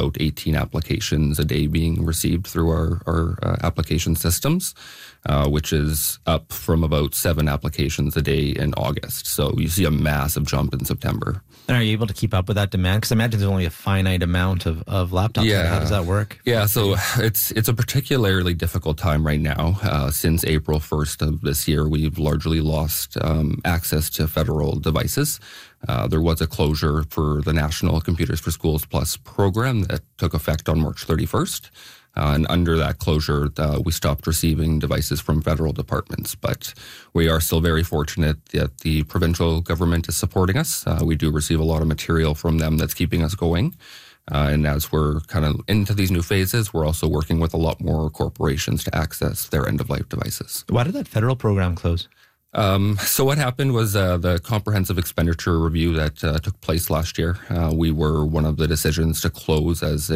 about 18 applications a day being received through our application systems, which is up from about 7 applications a day in August. So you see a massive jump in September. And are you able to keep up with that demand? Because I imagine there's only a finite amount of laptops. Yeah. How does that work? Yeah, so it's a particularly difficult time right now. Since April 1st of this year, we've largely lost access to federal devices. There was a closure for the National Computers for Schools Plus program that took effect on March 31st. And under that closure, we stopped receiving devices from federal departments. But we are still very fortunate that the provincial government is supporting us. We do receive a lot of material from them that's keeping us going. And as we're kind of into these new phases, we're also working with a lot more corporations to access their end-of-life devices. Why did that federal program close? So what happened was the comprehensive expenditure review that took place last year. We were one of the decisions to close as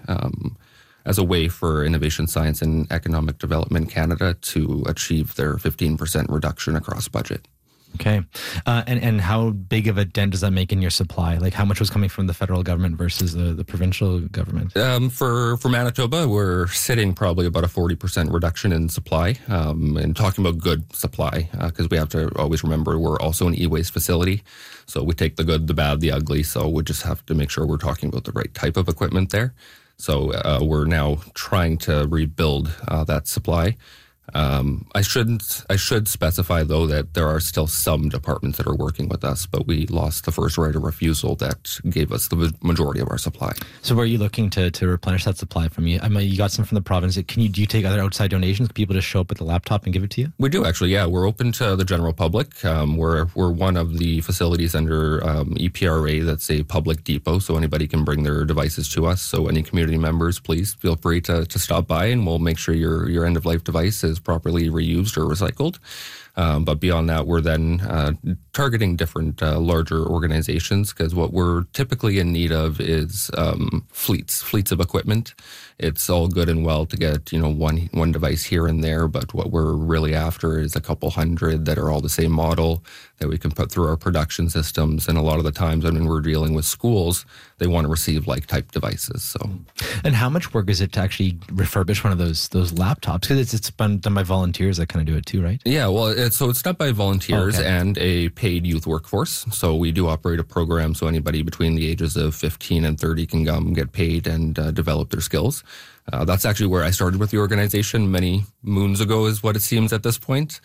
a way for Innovation, Science and Economic Development Canada to achieve their 15% reduction across budget. Okay. And how big of a dent does that make in your supply? Like how much was coming from the federal government versus the provincial government? For Manitoba, we're sitting probably about a 40% reduction in supply, and talking about good supply, because we have to always remember we're also an e-waste facility. So we take the good, the bad, the ugly. So we just have to make sure we're talking about the right type of equipment there. So we're now trying to rebuild that supply. I should specify, though, that there are still some departments that are working with us, but we lost the first right of refusal that gave us the majority of our supply. So where are you looking to replenish that supply from? You got some from the province. Do you take other outside donations? Can people just show up with the laptop and give it to you? We do, actually, yeah. We're open to the general public. We're one of the facilities under EPRA that's a public depot, so anybody can bring their devices to us. So any community members, please feel free to stop by, and we'll make sure your end-of-life device is properly reused or recycled. But beyond that, we're then targeting different larger organizations, because what we're typically in need of is fleets of equipment. It's all good and well to get one device here and there, but what we're really after is a couple hundred that are all the same model that we can put through our production systems. And a lot of the times when we're dealing with schools, they want to receive like type devices. So, and how much work is it to actually refurbish one of those laptops? Because it's been done by volunteers that kind of do it too, right? Yeah, well, it's done by volunteers and a paid youth workforce. So we do operate a program so anybody between the ages of 15 and 30 can come get paid and develop their skills. That's actually where I started with the organization many moons ago, is what it seems at this point.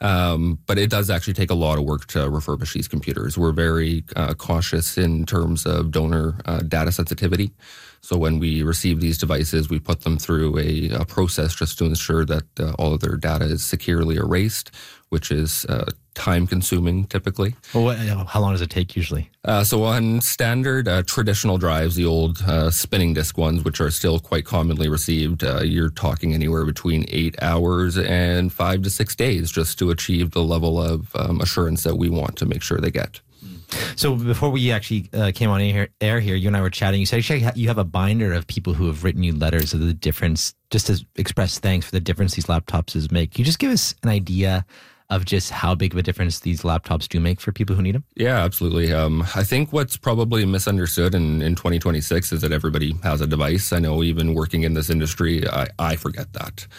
But it does actually take a lot of work to refurbish these computers. We're very cautious in terms of donor data sensitivity. So when we receive these devices, we put them through a process just to ensure that all of their data is securely erased, which is time-consuming typically. Well, how long does it take usually? So on standard traditional drives, the old spinning disk ones, which are still quite commonly received, you're talking anywhere between 8 hours and 5 to 6 days just to achieve the level of assurance that we want to make sure they get. So before we actually came on air here, you and I were chatting. You said you have a binder of people who have written you letters of the difference, just to express thanks for the difference these laptops make. Can you just give us an idea of just how big of a difference these laptops do make for people who need them? Yeah, absolutely. I think what's probably misunderstood in 2026 is that everybody has a device. I know even working in this industry, I forget that.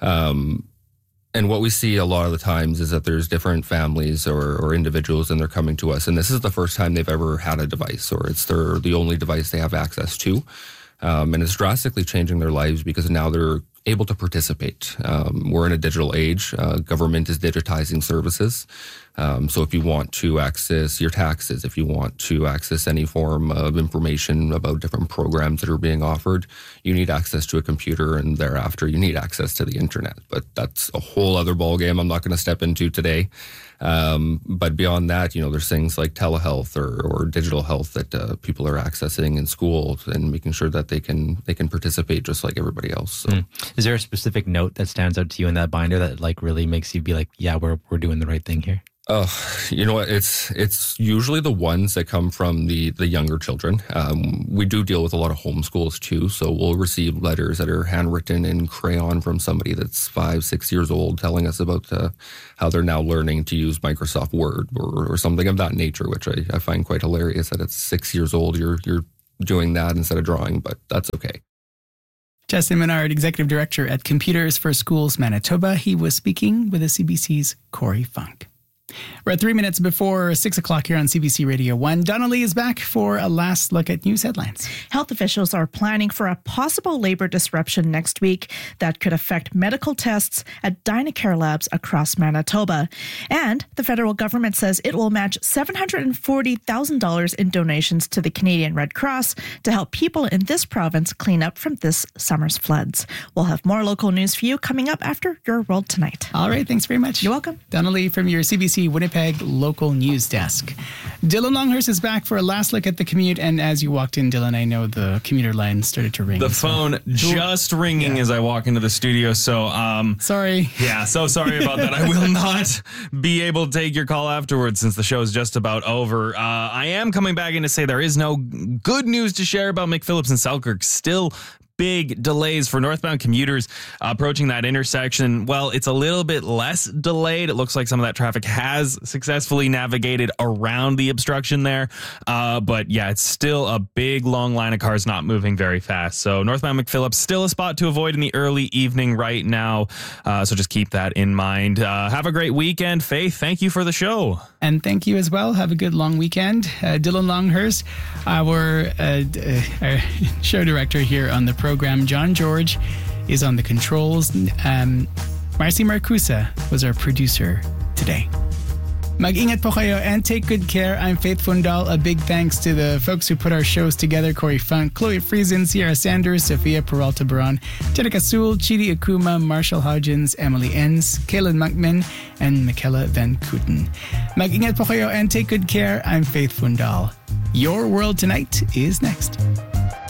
And what we see a lot of the times is that there's different families or individuals, and they're coming to us, and this is the first time they've ever had a device, or it's the only device they have access to. And it's drastically changing their lives because now they're able to participate. We're in a digital age. Government is digitizing services. So if you want to access your taxes, if you want to access any form of information about different programs that are being offered, you need access to a computer, and thereafter you need access to the internet. But that's a whole other ballgame I'm not going to step into today. But beyond that, there's things like telehealth or digital health that people are accessing in schools and making sure that they can participate just like everybody else. So. Is there a specific note that stands out to you in that binder that really makes you be like, yeah, we're doing the right thing here? You know what? It's usually the ones that come from the younger children. We do deal with a lot of homeschools too, so we'll receive letters that are handwritten in crayon from somebody that's 5-6 years old, telling us about how they're now learning to use Microsoft Word or something of that nature, which I find quite hilarious. That at 6 years old, you're doing that instead of drawing, but that's okay. Justin Menard, Executive Director at Computers for Schools Manitoba. He was speaking with the CBC's Corey Funk. We're at 3 minutes before 6 o'clock here on CBC Radio 1. Donna Lee is back for a last look at news headlines. Health officials are planning for a possible labor disruption next week that could affect medical tests at Dynacare labs across Manitoba. And the federal government says it will match $740,000 in donations to the Canadian Red Cross to help people in this province clean up from this summer's floods. We'll have more local news for you coming up after Your World Tonight. All right, thanks very much. You're welcome. Donna Lee from your CBC Winnipeg local news desk. Dylan Longhurst is back for a last look at the commute. And as you walked in, Dylan, I know the commuter line started to ring. The phone just ringing as I walk into the studio. So, sorry. Yeah, so sorry about that. I will not be able to take your call afterwards since the show is just about over. I am coming back in to say there is no good news to share about McPhillips and Selkirk. Still big delays for northbound commuters approaching that intersection. Well, it's a little bit less delayed. It looks like some of that traffic has successfully navigated around the obstruction there. But yeah, it's still a big, long line of cars not moving very fast. So northbound McPhillips, still a spot to avoid in the early evening right now. So just keep that in mind. Have a great weekend. Faith, thank you for the show. And thank you as well. Have a good long weekend. Dylan Longhurst, our show director here on the program. John George is on the controls. Marcy Marcusa was our producer today. Mag-ingat po kayo and take good care. I'm Faith Fundal. A big thanks to the folks who put our shows together. Corey Funk, Chloe Friesen, Sierra Sanders, Sophia Peralta Baron, Jenica Sewell, Chidi Akuma, Marshall Hodgins, Emily Enns, Kaylin Monkman, and Michaela Van Kooten. Mag-ingat po kayo and take good care. I'm Faith Fundal. Your World Tonight is next.